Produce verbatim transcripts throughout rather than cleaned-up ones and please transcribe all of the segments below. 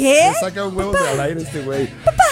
¿Qué? Me saca un huevo de al aire este güey.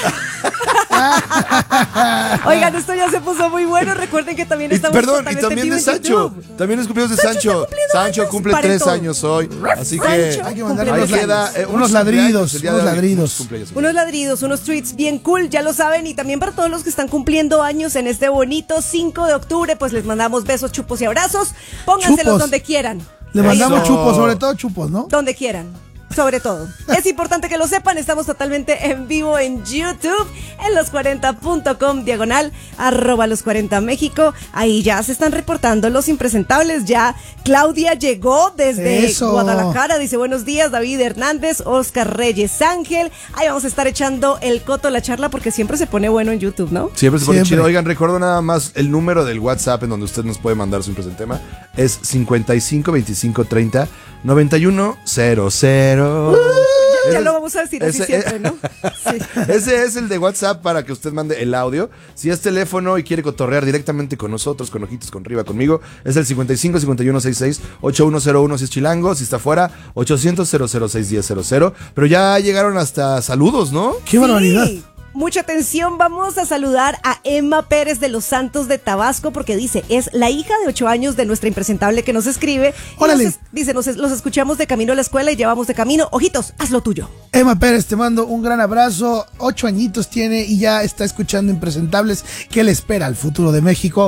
Oigan, esto ya se puso muy bueno. Recuerden que también Y, estamos perdón, y totalmente también en de vivo en Sancho. YouTube. También es cumpleaños de Sancho Sancho. está cumpliendo Sancho años. cumple Paren tres todo. años hoy. Así Sancho que Hay que mandarle cumple unos, ahí queda, eh, unos cumpleaños ladridos, el día de unos hoy. ladridos. Cumpleaños. Unos ladridos, unos tweets bien cool, ya lo saben. Y también para todos los que están cumpliendo años en este bonito cinco de octubre, pues les mandamos besos, chupos y abrazos. Pónganselos Chupos. donde quieran. Le mandamos Eso. chupos, sobre todo chupos, ¿no? Donde quieran. Sobre todo. Es importante que lo sepan, estamos totalmente en vivo en YouTube, en los cuarenta punto com, diagonal, arroba los cuarenta México. Ahí ya se están reportando los impresentables. Ya Claudia llegó desde Eso. Guadalajara. Dice, buenos días, David Hernández, Oscar Reyes Ángel. Ahí vamos a estar echando el coto, la charla, porque siempre se pone bueno en YouTube, ¿no? Siempre se pone Siempre. chido. Oigan, recuerdo nada más el número del WhatsApp en donde usted nos puede mandar su impresión tema. Es cincuenta y cinco veinticinco treinta noventa y uno cero cero. Ya, ya Ese lo es- vamos a decir así ese- siempre, ¿no? Sí. Ese es el de WhatsApp para que usted mande el audio. Si es teléfono y quiere cotorrear directamente con nosotros, con ojitos, con arriba, conmigo, es el cincuenta y cinco cincuenta y uno sesenta y seis ochenta y uno cero uno si es chilango. Si está fuera, ochocientos cero cero seis diez cero cero. Pero ya llegaron hasta saludos, ¿no? ¡Qué barbaridad! Sí. Mucha atención, vamos a saludar a Emma Pérez de los Santos de Tabasco, porque dice, es la hija de ocho años de nuestra impresentable que nos escribe. Y Órale. nos es- dice, nos es- los escuchamos de camino a la escuela y llevamos de camino. Ojitos, haz lo tuyo. Emma Pérez, te mando un gran abrazo. Ocho añitos tiene y ya está escuchando Impresentables. ¿Qué le espera al futuro de México?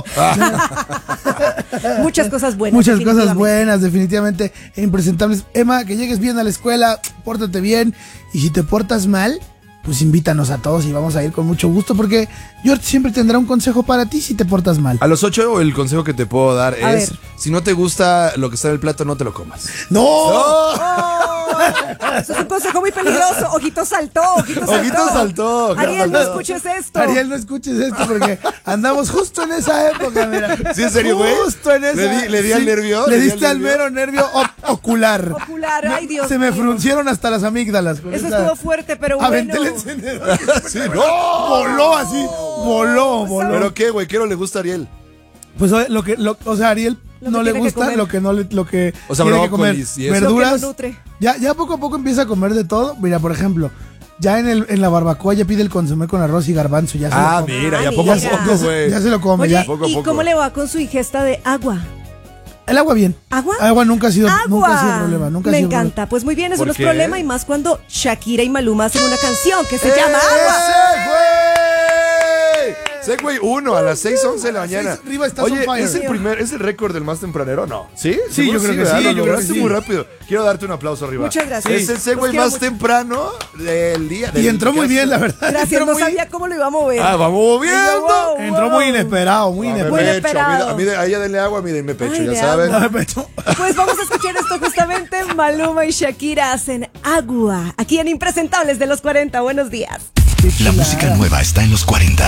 Muchas cosas buenas. Muchas cosas definitivamente. buenas, definitivamente. e Impresentables. Emma, que llegues bien a la escuela, pórtate bien. Y si te portas mal, pues invítanos a todos y vamos a ir con mucho gusto, porque George siempre tendrá un consejo para ti si te portas mal. A los ocho, el consejo que te puedo dar A es: ver. si no te gusta lo que está en el plato, no te lo comas. ¡No! ¡Oh! Eso es un consejo muy peligroso. Ojito saltó, ojito saltó. Ojito saltó, ojito Ariel, no saltó. escuches esto. Ariel, no escuches esto porque andamos justo en esa época, mira. ¿Sí, en serio, güey? Justo en esa. ¿Le di- le di al nervio? Le ¿Le di diste al al nervio? mero nervio o- ocular. Ocular, ay Dios Se me mío. fruncieron hasta las amígdalas. con Eso esa- estuvo fuerte, pero bueno. Aventé el encendedor. Sí, no. Voló así. Voló, voló. ¿Pero qué, güey? ¿Qué no le gusta a Ariel? Pues o- lo que, lo, o sea, a Ariel Lo no que le tiene que gusta comer. lo que no le, lo que O sea, tiene que comer. brócolis y eso. Verduras. Lo que lo nutre. Ya, ya poco a poco empieza a comer de todo. Mira, por ejemplo, ya en el, en la barbacoa ya pide el consomé con arroz y garbanzo. Ya se Ah, lo come. mira, ya Ah, poco a mira. poco, güey. Ya se lo come, Oye, ya. Poco a ¿y poco. cómo le va con su ingesta de agua? El agua bien. ¿Agua? Agua nunca ha sido, ¡Agua! nunca ha sido problema. Nunca ha Me sido encanta. Pues muy bien, eso ¿Por no es qué? problema. Y más cuando Shakira y Maluma hacen una canción que se ¡Eh, llama Agua. Segway! Segway uno a las seis once de la mañana. seis, arriba estás Oye, on fire. ¿es el primer, es el récord del más tempranero? No. ¿Sí? Sí, yo Seguro creo que ¿verdad? sí, Lo yo creo que lograste sí. muy rápido. Quiero darte un aplauso arriba. Muchas gracias. Es el Los Segway quiero más mucho. temprano del día. Y del entró muy día. bien, la verdad. Gracias, Entró no muy- sabía cómo lo iba a mover. Ah, vamos moviendo. Wow, Entró wow. muy inesperado, muy A mí Muy inesperado. me pecho, a mí- inesperado. a mí de- a ella denle agua, a mí denme pecho, Ay, ya de saben. agua. No, me pecho. Pues vamos a escuchar esto justamente. Maluma y Shakira hacen Agua. Aquí en Impresentables de los cuarenta. Buenos días. La música nueva está en los cuarenta.